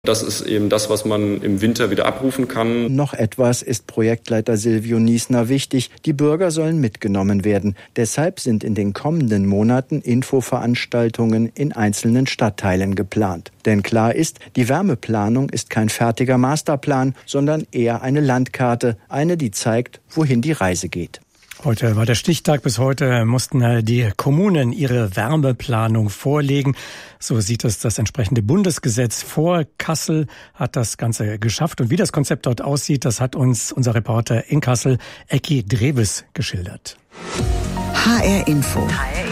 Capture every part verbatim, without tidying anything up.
Das ist eben das, was man im Winter wieder abrufen kann. Noch etwas ist Projektleiter Silvio Niesner wichtig. Die Bürger sollen mitgenommen werden. Deshalb sind in den kommenden Monaten Infoveranstaltungen in einzelnen Stadtteilen geplant. Denn klar ist, die Wärmeplanung ist kein fertiger Masterplan, sondern eher eine Landkarte, eine, die zeigt, wohin die Reise geht. Heute war der Stichtag. Bis heute mussten die Kommunen ihre Wärmeplanung vorlegen. So sieht es das entsprechende Bundesgesetz vor. Kassel hat das Ganze geschafft. Und wie das Konzept dort aussieht, das hat uns unser Reporter in Kassel, Ecki Dreves, geschildert. H R Info.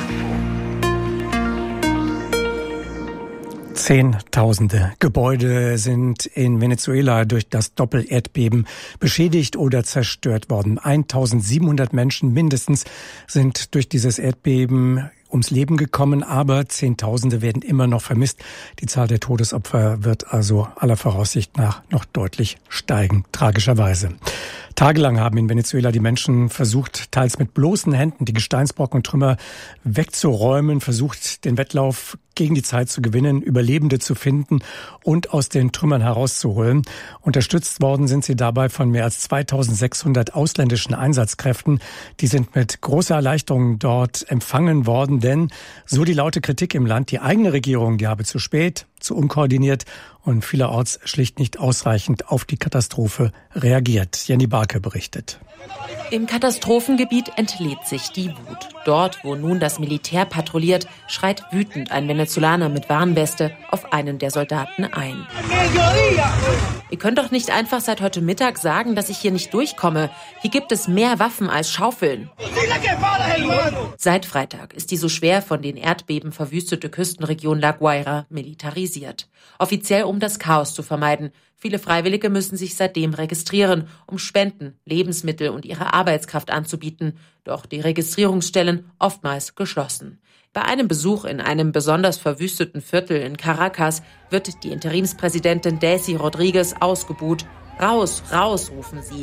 Zehntausende Gebäude sind in Venezuela durch das Doppelerdbeben beschädigt oder zerstört worden. eintausendsiebenhundert Menschen mindestens sind durch dieses Erdbeben ums Leben gekommen, aber Zehntausende werden immer noch vermisst. Die Zahl der Todesopfer wird also aller Voraussicht nach noch deutlich steigen, tragischerweise. Tagelang haben in Venezuela die Menschen versucht, teils mit bloßen Händen die Gesteinsbrocken und Trümmer wegzuräumen, versucht, den Wettlauf gegen die Zeit zu gewinnen, Überlebende zu finden und aus den Trümmern herauszuholen. Unterstützt worden sind sie dabei von mehr als zweitausendsechshundert ausländischen Einsatzkräften. Die sind mit großer Erleichterung dort empfangen worden, denn so die laute Kritik im Land, die eigene Regierung, die habe zu spät, zu unkoordiniert und vielerorts schlicht nicht ausreichend auf die Katastrophe reagiert. Jenny Barke berichtet. Im Katastrophengebiet entlädt sich die Wut. Dort, wo nun das Militär patrouilliert, schreit wütend ein Venezolaner mit Warnweste auf einen der Soldaten ein. Ihr könnt doch nicht einfach seit heute Mittag sagen, dass ich hier nicht durchkomme. Hier gibt es mehr Waffen als Schaufeln. Seit Freitag ist die so schwer von den Erdbeben verwüstete Küstenregion La Guaira militarisiert. Offiziell, um das Chaos zu vermeiden. Viele Freiwillige müssen sich seitdem registrieren, um Spenden, Lebensmittel und ihre Arbeitskraft anzubieten. Doch die Registrierungsstellen oftmals geschlossen. Bei einem Besuch in einem besonders verwüsteten Viertel in Caracas wird die Interimspräsidentin Delcy Rodriguez ausgebuht. Raus, raus, rufen sie.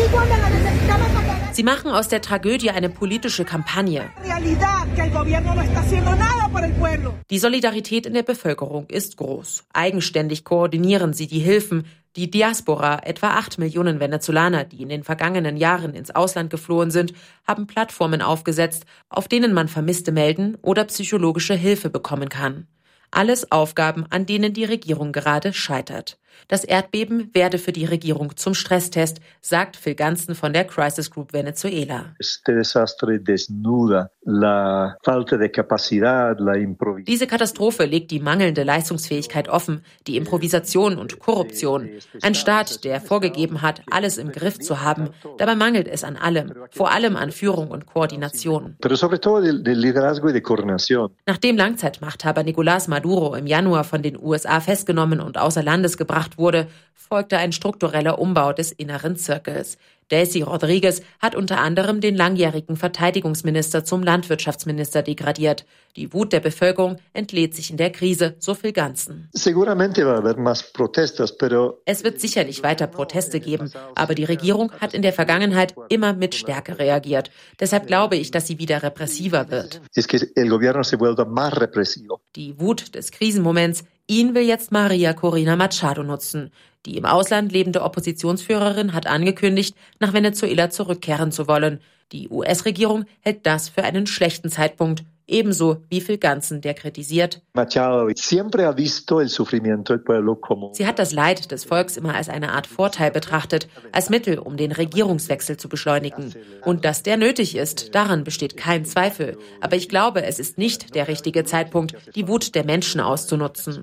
Sie machen aus der Tragödie eine politische Kampagne. Die Solidarität in der Bevölkerung ist groß. Eigenständig koordinieren sie die Hilfen. Die Diaspora, etwa acht Millionen Venezolaner, die in den vergangenen Jahren ins Ausland geflohen sind, haben Plattformen aufgesetzt, auf denen man Vermisste melden oder psychologische Hilfe bekommen kann. Alles Aufgaben, an denen die Regierung gerade scheitert. Das Erdbeben werde für die Regierung zum Stresstest, sagt Phil Ganzen von der Crisis Group Venezuela. Diese Katastrophe legt die mangelnde Leistungsfähigkeit offen, die Improvisation und Korruption. Ein Staat, der vorgegeben hat, alles im Griff zu haben. Dabei mangelt es an allem, vor allem an Führung und Koordination. Nachdem Langzeitmachthaber Nicolás Maduro im Januar von den U S A festgenommen und außer Landes gebracht wurde, folgte ein struktureller Umbau des inneren Zirkels. Delcy Rodriguez hat unter anderem den langjährigen Verteidigungsminister zum Landwirtschaftsminister degradiert. Die Wut der Bevölkerung entlädt sich in der Krise, so viel Ganzen. Es wird sicherlich weiter Proteste geben, aber die Regierung hat in der Vergangenheit immer mit Stärke reagiert. Deshalb glaube ich, dass sie wieder repressiver wird. Die Wut des Krisenmoments, ihn will jetzt Maria Corina Machado nutzen. Die im Ausland lebende Oppositionsführerin hat angekündigt, nach Venezuela zurückkehren zu wollen. Die U S-Regierung hält das für einen schlechten Zeitpunkt, ebenso wie Phil Ganzen, der kritisiert: Sie hat das Leid des Volks immer als eine Art Vorteil betrachtet, als Mittel, um den Regierungswechsel zu beschleunigen. Und dass der nötig ist, daran besteht kein Zweifel. Aber ich glaube, es ist nicht der richtige Zeitpunkt, die Wut der Menschen auszunutzen.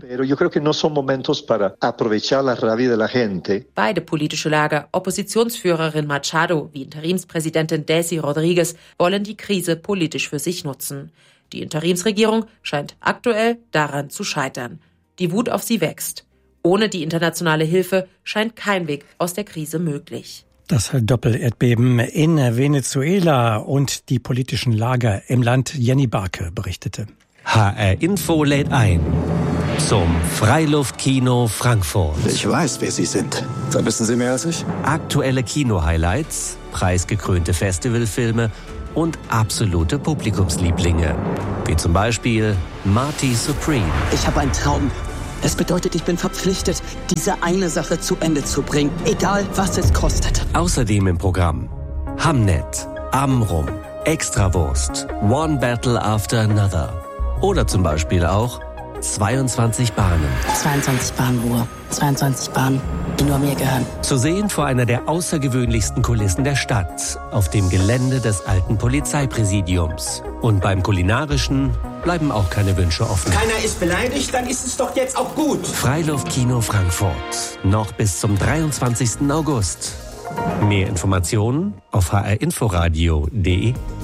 Beide politische Lager, Oppositionsführerin Machado wie Interimspräsidentin Delcy Rodriguez, wollen die Krise politisch für sich nutzen. Die Interimsregierung scheint aktuell daran zu scheitern. Die Wut auf sie wächst. Ohne die internationale Hilfe scheint kein Weg aus der Krise möglich. Das Doppelerdbeben in Venezuela und die politischen Lager im Land. Jenny Barke berichtete. H R Info lädt ein zum Freiluftkino Frankfurt. Ich weiß, wer Sie sind. Da wissen Sie mehr als ich. Aktuelle Kino-Highlights, preisgekrönte Festivalfilme und absolute Publikumslieblinge. Wie zum Beispiel Marty Supreme. Ich habe einen Traum. Es bedeutet, ich bin verpflichtet, diese eine Sache zu Ende zu bringen, egal was es kostet. Außerdem im Programm Hamnet, Amrum, Extrawurst, One Battle After Another oder zum Beispiel auch zweiundzwanzig Bahnen. zweiundzwanzig Bahnen Ruhe. zweiundzwanzig Bahnen, die nur mir gehören. Zu sehen vor einer der außergewöhnlichsten Kulissen der Stadt, auf dem Gelände des alten Polizeipräsidiums. Und beim Kulinarischen bleiben auch keine Wünsche offen. Keiner ist beleidigt, dann ist es doch jetzt auch gut. Freiluftkino Frankfurt. Noch bis zum dreiundzwanzigsten August. Mehr Informationen auf h r inforadio punkt d e.